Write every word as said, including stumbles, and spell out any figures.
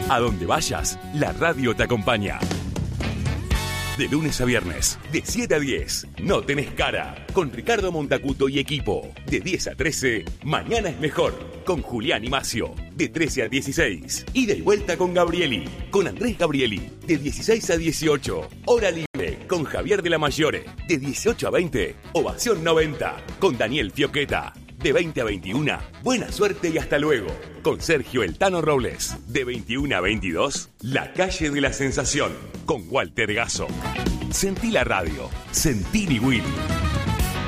A donde vayas, la radio te acompaña. De lunes a viernes, de siete a diez, No Tenés Cara, con Ricardo Montacuto y equipo. De diez a trece, Mañana es Mejor, con Julián y Macio. De trece a dieciséis, Ida y Vuelta con Gabrieli, con Andrés Gabrieli. De dieciséis a dieciocho, Hora Libre, con Javier de la Mayore. De dieciocho a veinte, Ovación noventa, con Daniel Fioqueta. De veinte a veintiuno, Buena Suerte y Hasta Luego, con Sergio El Tano Robles. De veintiuno a veintidós, La Calle de la Sensación, con Walter Gasso. Sentí la radio, sentí mi Willy.